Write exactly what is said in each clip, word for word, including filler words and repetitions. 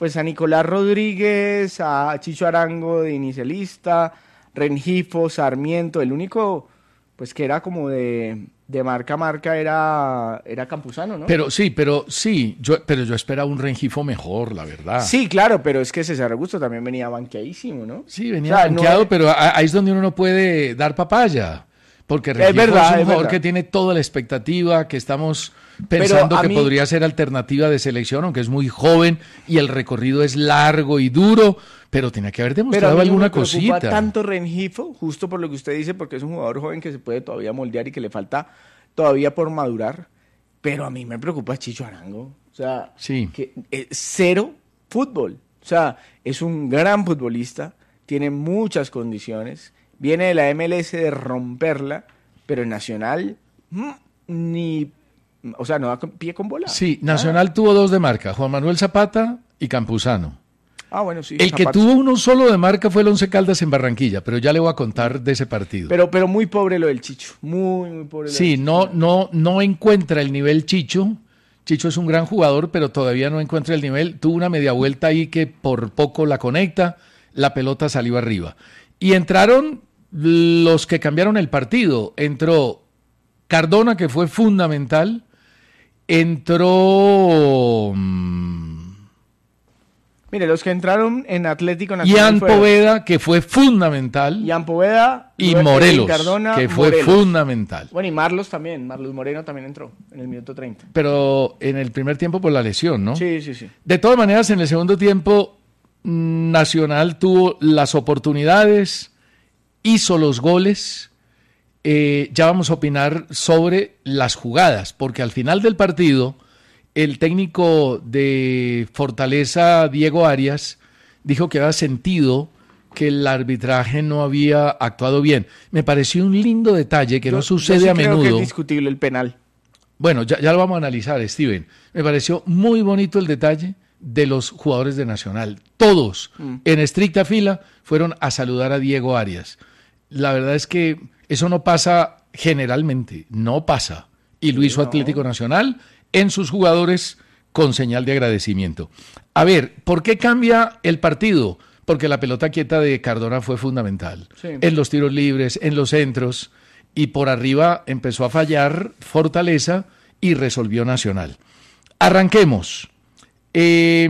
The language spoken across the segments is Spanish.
pues a Nicolás Rodríguez, a Chicho Arango de inicialista, Rengifo, Sarmiento, el único pues que era como de, de marca a marca era, era Campuzano, ¿no? Pero sí, pero sí, yo, pero yo esperaba un Rengifo mejor, la verdad. Sí, claro, pero es que César Augusto también venía banqueadísimo, ¿no? Sí, venía O sea, banqueado, no es... pero ahí es donde uno no puede dar papaya. Porque Rengifo es, verdad, es un es jugador verdad. que tiene toda la expectativa, que estamos pensando que mí... podría ser alternativa de selección, aunque es muy joven y el recorrido es largo y duro, pero tenía que haber demostrado pero a mí alguna no me preocupa cosita. Tanto Rengifo, justo por lo que usted dice, porque es un jugador joven que se puede todavía moldear y que le falta todavía por madurar, pero a mí me preocupa Chicho Arango. O sea, sí. que, eh, cero fútbol. O sea, es un gran futbolista, tiene muchas condiciones, viene de la M L S de romperla, pero en Nacional mmm, ni, o sea, no da pie con bola. Sí, Nacional ah. tuvo dos de marca, Juan Manuel Zapata y Campuzano. Ah, bueno, sí. El Zapata. que tuvo uno solo de marca fue el Once Caldas en Barranquilla, pero ya le voy a contar de ese partido. Pero, pero muy pobre lo del Chicho, muy, muy pobre. Lo Sí, del no, Chicho. no, no encuentra el nivel Chicho. Chicho es un gran jugador, pero todavía no encuentra el nivel. Tuvo una media vuelta ahí que por poco la conecta, la pelota salió arriba. Y entraron los que cambiaron el partido. Entró Cardona, que fue fundamental. Entró... Mire, los que entraron en Atlético Nacional Ian fueron Poveda, que fue fundamental. Ian Poveda. Y Morelos, Cardona, que fue Morelos. fundamental. Bueno, y Marlos también. Marlos Moreno también entró en el minuto treinta. Pero en el primer tiempo por la lesión, ¿no? Sí, sí, sí. De todas maneras, en el segundo tiempo, Nacional tuvo las oportunidades, hizo los goles. Eh, ya vamos a opinar sobre las jugadas, porque al final del partido, el técnico de Fortaleza, Diego Arias, dijo que había sentido que el arbitraje no había actuado bien. Me pareció un lindo detalle que yo, no sucede yo sí a creo menudo. Que es discutible el penal. Bueno, ya, ya lo vamos a analizar, Steven. Me pareció muy bonito el detalle de los jugadores de Nacional. Todos, mm. en estricta fila, fueron a saludar a Diego Arias. La verdad es que eso no pasa generalmente, no pasa. Y lo hizo no. Atlético Nacional en sus jugadores con señal de agradecimiento. A ver, ¿por qué cambia el partido? Porque la pelota quieta de Cardona fue fundamental. Sí. En los tiros libres, en los centros, y por arriba empezó a fallar Fortaleza y resolvió Nacional. Arranquemos. Eh,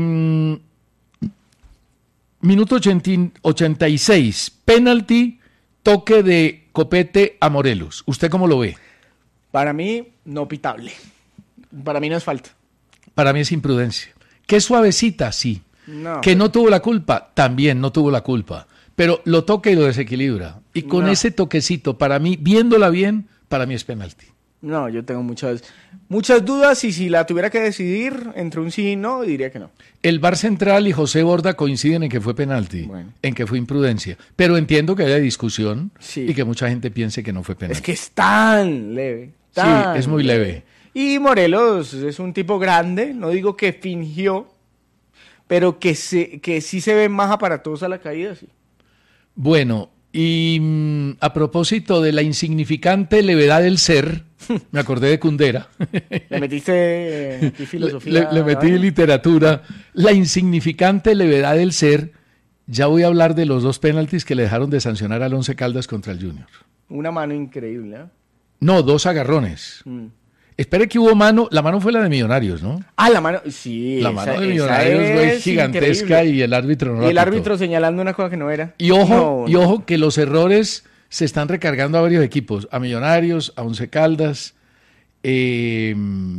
minuto ochenta y seis, penalti, toque de Copete a Morelos. ¿Usted cómo lo ve? Para mí, no pitable. Para mí no es falta. Para mí es imprudencia. Qué suavecita, sí. No, que pero... no tuvo la culpa, también no tuvo la culpa. Pero lo toca y lo desequilibra. Y con no. ese toquecito, para mí, viéndola bien, para mí es penalti. No, yo tengo muchas, muchas dudas y si la tuviera que decidir entre un sí y no, diría que no. El V A R Central y José Borda coinciden en que fue penalti, bueno. en que fue imprudencia. Pero entiendo que haya discusión sí. y que mucha gente piense que no fue penalti. Es que es tan leve. Tan sí, es muy leve. leve. Y Morelos es un tipo grande, no digo que fingió, pero que, se, que sí se ve más aparatosa la caída, sí. Bueno, y mmm, a propósito de la insignificante levedad del ser, me acordé de Kundera. Le metiste aquí filosofía. Le, le, le metí literatura. La insignificante levedad del ser, ya voy a hablar de los dos penaltis que le dejaron de sancionar al Once Caldas contra el Junior. Una mano increíble, ¿eh? No, dos agarrones. Mm. Espere que hubo mano, la mano fue la de Millonarios, ¿no? Ah, la mano, sí. La mano esa, de Millonarios, güey, gigantesca increíble. Y el árbitro no Y el árbitro señalando una cosa que no era. Y ojo, no, y ojo que los errores se están recargando a varios equipos, a Millonarios, a Once Caldas, eh,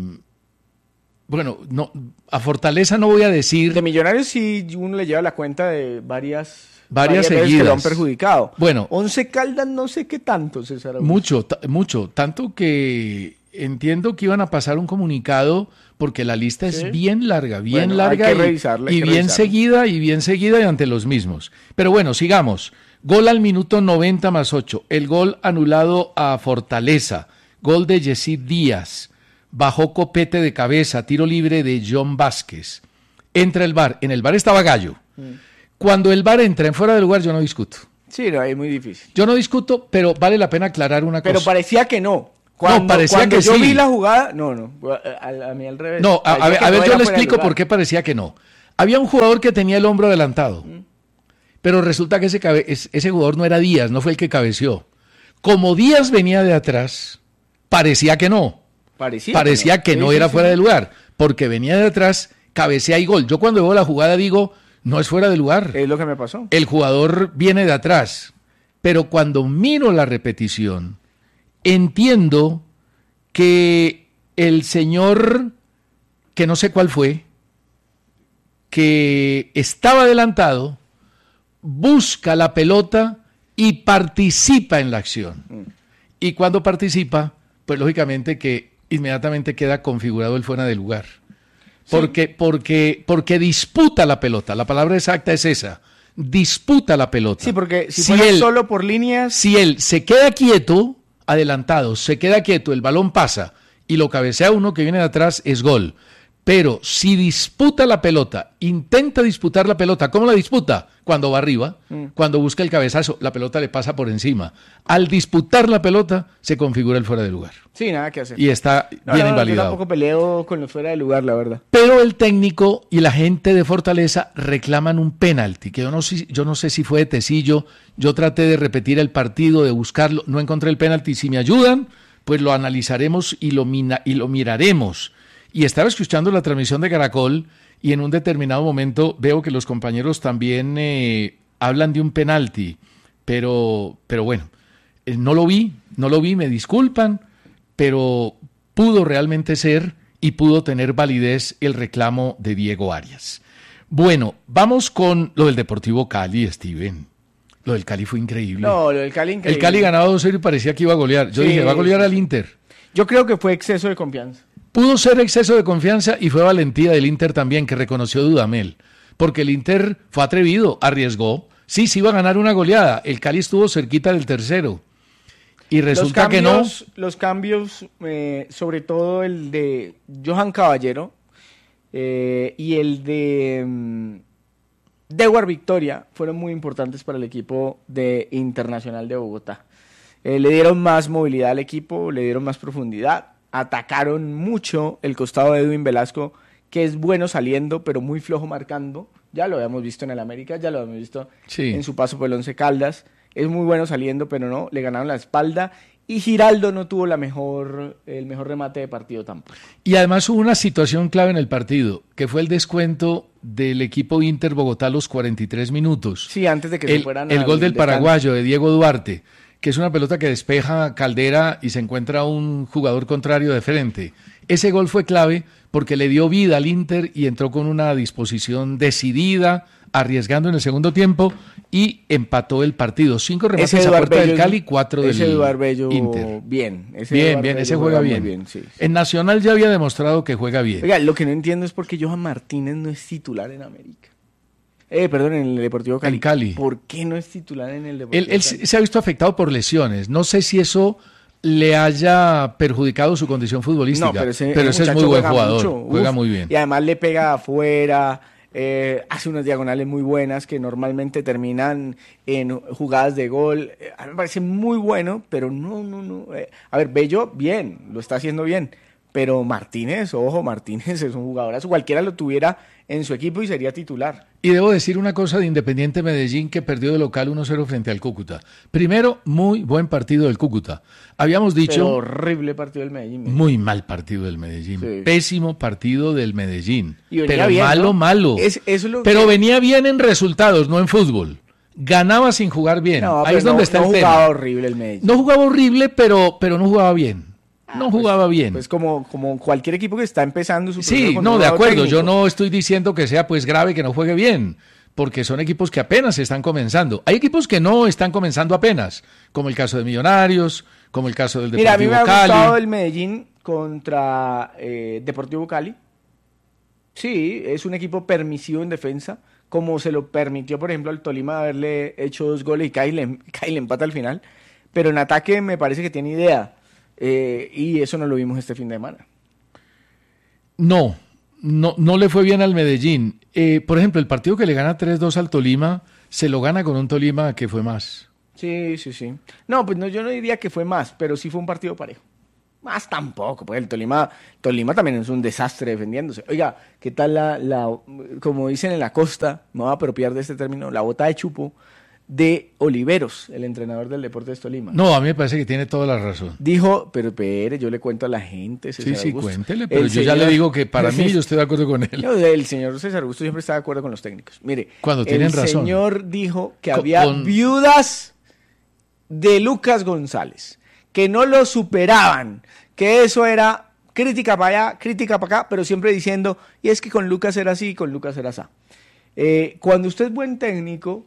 bueno, no, a Fortaleza no voy a decir. De Millonarios sí uno le lleva la cuenta de varias... Varias, varias seguidas. Veces que lo han perjudicado. Bueno. Once Caldas no sé qué tanto, César Augusto. Mucho, t- mucho, tanto que... Entiendo que iban a pasar un comunicado porque la lista ¿Sí? es bien larga, bien bueno, larga hay que y, revisarla, hay y que bien revisarla. seguida y bien seguida y ante los mismos. Pero bueno, sigamos. Gol al minuto noventa más ocho. El gol anulado a Fortaleza. Gol de Yesid Díaz. Bajó Copete de cabeza. Tiro libre de John Vázquez. Entra el V A R. En el V A R estaba Gallo. Mm. Cuando el V A R entra en fuera del lugar yo no discuto. Sí, no, es muy difícil. Yo no discuto, pero vale la pena aclarar una pero cosa. Pero parecía que no. Cuando, no, parecía cuando que yo sí. vi la jugada, no, no, a, a, a mí al revés. No, a, a ver, que a ver no yo le fuera explico por qué parecía que no. Había un jugador que tenía el hombro adelantado, mm. pero resulta que ese, cabe, ese jugador no era Díaz, no fue el que cabeció. Como Díaz venía de atrás, parecía que no. Parecía, parecía que no, que no era fuera de lugar, porque venía de atrás, cabecea y gol. Yo cuando veo la jugada digo, no es fuera de lugar. Es lo que me pasó. El jugador viene de atrás, pero cuando miro la repetición, entiendo que el señor, que no sé cuál fue, que estaba adelantado, busca la pelota y participa en la acción. Mm. Y cuando participa, pues lógicamente que inmediatamente queda configurado el fuera de lugar. Porque, sí. porque, porque disputa la pelota, la palabra exacta es esa, disputa la pelota. Sí, porque si, si fuera él, solo por líneas... Si él se queda quieto, adelantado, se queda quieto, el balón pasa y lo cabecea uno que viene de atrás, es gol. Pero si disputa la pelota, intenta disputar la pelota, ¿cómo la disputa? Cuando va arriba, mm. cuando busca el cabezazo, la pelota le pasa por encima. Al disputar la pelota, se configura el fuera de lugar. Sí, nada que hacer. Y está no, bien no, invalidado. Yo tampoco peleo con los fuera de lugar, la verdad. Pero el técnico y la gente de Fortaleza reclaman un penalti, que yo no, sé, yo no sé si fue de Tecillo. Yo traté de repetir el partido, de buscarlo, no encontré el penalti. Si me ayudan, pues lo analizaremos y lo, mina, y lo miraremos. Y estaba escuchando la transmisión de Caracol y en un determinado momento veo que los compañeros también eh, hablan de un penalti, pero, pero bueno, eh, no lo vi, no lo vi, me disculpan, pero pudo realmente ser y pudo tener validez el reclamo de Diego Arias. Bueno, vamos con lo del Deportivo Cali, Steven. Lo del Cali fue increíble. No, lo del Cali increíble. El Cali ganaba dos cero y parecía que iba a golear. Yo sí, dije, va a golear sí, al Inter. Yo creo que fue exceso de confianza. Pudo ser exceso de confianza y fue valentía del Inter también, que reconoció Dudamel, porque el Inter fue atrevido, arriesgó, sí, sí iba a ganar una goleada, el Cali estuvo cerquita del tercero, y resulta los cambios, que no. Los cambios, eh, sobre todo el de Johan Caballero eh, y el de um, Dewar Victoria, fueron muy importantes para el equipo de Internacional de Bogotá. Eh, le dieron más movilidad al equipo, le dieron más profundidad. Atacaron mucho el costado de Edwin Velasco, que es bueno saliendo, pero muy flojo marcando. Ya lo habíamos visto en el América, ya lo habíamos visto sí. en su paso por el Once Caldas. Es muy bueno saliendo, pero no, le ganaron la espalda. Y Giraldo no tuvo la mejor, el mejor remate de partido tampoco. Y además hubo una situación clave en el partido, que fue el descuento del equipo Inter Bogotá a los cuarenta y tres minutos. Sí, antes de que el, se fueran El gol del descanso. paraguayo, de Diego Duarte, que es una pelota que despeja Caldera y se encuentra un jugador contrario de frente. Ese gol fue clave porque le dio vida al Inter y entró con una disposición decidida, arriesgando en el segundo tiempo y empató el partido. Cinco remates a puerta del Cali, cuatro del Inter. Bien, ese bien, bien, ese juega, juega bien. bien sí, sí. En Nacional ya había demostrado que juega bien. Oiga, lo que no entiendo es por qué Johan Martínez no es titular en América. Eh, perdón, en el Deportivo Cali. En Cali. ¿Por qué no es titular en el Deportivo él, él Cali? Se ha visto afectado por lesiones. No sé si eso le haya perjudicado su condición futbolística. No, pero ese, pero ese es muy buen jugador. Mucho. Juega Uf, muy bien. Y además le pega afuera, eh, hace unas diagonales muy buenas que normalmente terminan en jugadas de gol. Eh, a mí me parece muy bueno, pero no, no, no. Eh, a ver, Bello, bien, lo está haciendo bien. Pero Martínez, ojo, Martínez es un jugadorazo. Cualquiera lo tuviera en su equipo y sería titular. Y debo decir una cosa de Independiente Medellín, que perdió de local uno cero frente al Cúcuta. Primero, muy buen partido del Cúcuta. Habíamos dicho... Pero horrible partido del Medellín. Medellín. Muy mal partido del Medellín. Sí. Pésimo partido del Medellín. Y venía pero bien, malo, ¿no? malo. Es, eso es lo pero que... venía bien en resultados, no en fútbol. Ganaba sin jugar bien. No, Ahí es donde no, está no el tema. No jugaba horrible el Medellín. No jugaba horrible, pero, pero no jugaba bien. No jugaba pues, bien. Pues como, como cualquier equipo que está empezando su Sí, no, de acuerdo. Técnico. Yo no estoy diciendo que sea pues grave que no juegue bien, porque son equipos que apenas están comenzando. Hay equipos que no están comenzando apenas, como el caso de Millonarios, como el caso del Deportivo Cali. Mira, a mí me ha Cali. gustado el Medellín contra eh, Deportivo Cali. Sí, es un equipo permisivo en defensa, como se lo permitió, por ejemplo, al Tolima haberle hecho dos goles y Cali le, Cali le empata al final. Pero en ataque me parece que tiene idea. Eh, y eso no lo vimos este fin de semana. No, no, no le fue bien al Medellín. Eh, por ejemplo, el partido que le gana tres dos al Tolima, se lo gana con un Tolima que fue más. Sí, sí, sí. No, pues no, yo no diría que fue más, pero sí fue un partido parejo. Más tampoco, pues el Tolima, Tolima también es un desastre defendiéndose. Oiga, ¿qué tal la, la, como dicen en la costa, me voy a apropiar de este término, la bota de chupo de Oliveros, el entrenador del Deportes Tolima? No, a mí me parece que tiene toda la razón. Dijo, pero espere, yo le cuento a la gente, César Sí, sí, Augusto. cuéntele, pero El yo ya señor- le digo que para mí yo estoy de acuerdo con él. No, el señor César Augusto siempre está de acuerdo con los técnicos. Mire, Cuando tienen el razón. señor dijo que Con- había con- viudas de Lucas González, que no lo superaban, que eso era crítica para allá, crítica para acá, pero siempre diciendo, y es que con Lucas era así, con Lucas era así. Eh, cuando usted es buen técnico,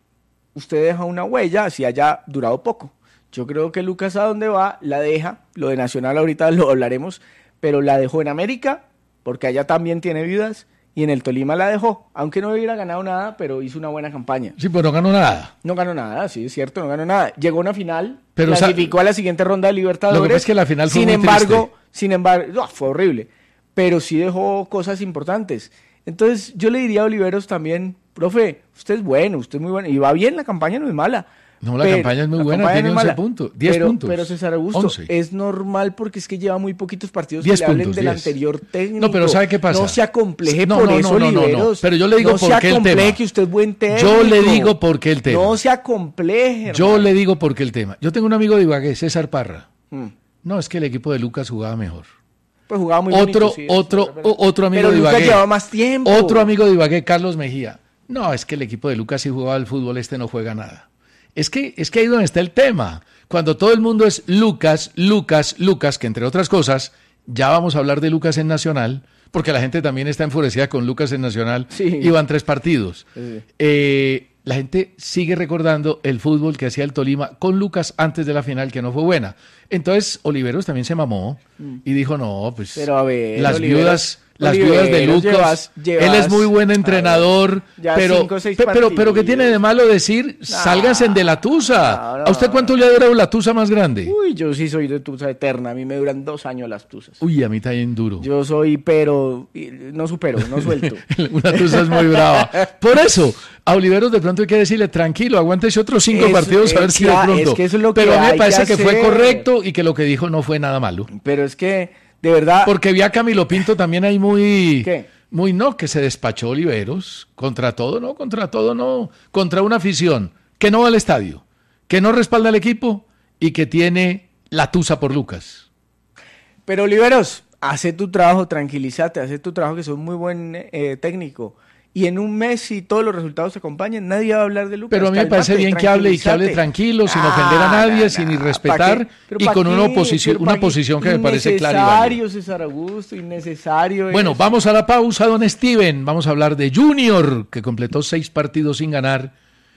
usted deja una huella, así haya durado poco. Yo creo que Lucas a donde va, la deja, lo de Nacional ahorita lo hablaremos, pero la dejó en América, porque allá también tiene viudas, y en el Tolima la dejó, aunque no hubiera ganado nada, pero hizo una buena campaña. Sí, pero no ganó nada. No ganó nada, sí, es cierto, no ganó nada. Llegó a una final, Pero, clasificó o sea, a la siguiente ronda de Libertadores. lo que pasa es que la final fue sin muy embargo, triste. sin embargo, no, fue horrible, pero sí dejó cosas importantes. Entonces, yo le diría a Oliveros también, profe, usted es bueno, usted es muy bueno, y va bien, la campaña no es mala. No, la Pero- campaña es muy la buena, campaña tiene no es once mala. puntos, diez pero, puntos. Pero César Augusto, once. es normal porque es que lleva muy poquitos partidos diez que le hablen puntos, del diez. anterior técnico. No, pero ¿sabe qué pasa? No se acompleje No, por no, eso, no, no, no, no. Oliveros. Pero yo le digo no por se qué el acompleje tema. que usted es buen técnico. Yo le digo por qué el tema. No se acompleje, Yo hermano. le digo por qué el tema. Yo tengo un amigo de Ibagué, César Parra. Mm. No, es que el equipo de Lucas jugaba mejor. Pues jugaba muy Otro, bonito, sí, otro, es verdad. o- otro amigo Pero de Lucas Ibagué. llevaba más tiempo. Otro amigo de Ibagué, Carlos Mejía. No, es que el equipo de Lucas sí jugaba al fútbol, este no juega nada. Es que, es que ahí donde está el tema. Cuando todo el mundo es Lucas, Lucas, Lucas, que entre otras cosas, ya vamos a hablar de Lucas en Nacional, porque la gente también está enfurecida con Lucas en Nacional. Sí. Y van tres partidos. Sí. Eh, la gente sigue recordando el fútbol que hacía el Tolima con Lucas antes de la final, que no fue buena. Entonces, Oliveros también se mamó y dijo, no, pues Pero a ver, las Oliveros- viudas... Las viudas de Oliveros, Lucas, llevas- llevas- él es muy buen a entrenador, ver, ya pero, cinco o seis pe- pero, pero ¿qué partidos. tiene de malo decir, sálganse de la tusa? No, no, ¿A usted cuánto le ha durado la tusa más grande? Uy, yo sí soy de tusa eterna. A mí me duran dos años las tusas. Uy, a mí está bien duro. Yo soy, pero y- no supero, no suelto. Una tusa es muy brava. Por eso, a Oliveros de pronto hay que decirle, tranquilo, aguántese otros cinco Eso, partidos a ver es si de que- pronto. es que eso es lo que pero a mí me hay parece que que fue hacer. correcto y que lo que dijo no fue nada malo. Pero es que, de verdad, Porque vi a Camilo Pinto también ahí muy... ¿Qué? Muy no, que se despachó Oliveros. Contra todo, no, contra todo, no. Contra una afición que no va al estadio, que no respalda al equipo y que tiene la tusa por Lucas. pero Oliveros, hace tu trabajo, tranquilízate, hace tu trabajo, que sos muy buen eh, técnico. Y en un mes, si todos los resultados se acompañan, nadie va a hablar de Lucas. Pero a mí me parece Cálmate, bien que hable y que hable tranquilízate. tranquilo, sin ofender a Ah, nadie, na, sin na, irrespetar ¿pa' qué? ¿Pero y pa' con una, qué? oposición, ¿Pero una pa' qué? posición que me parece clara y válida. Innecesario, César Augusto, innecesario. Bueno, es. vamos a la pausa, don Steven. Vamos a hablar de Junior, que completó seis partidos sin ganar.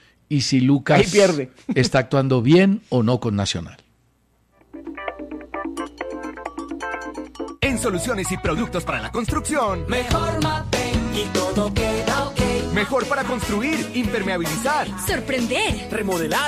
Y si Lucas Ahí pierde. está actuando bien o no con Nacional. En soluciones y productos para la construcción, Mejor Mapei y todo queda ok. mejor para construir, impermeabilizar, Sorprender, remodelar,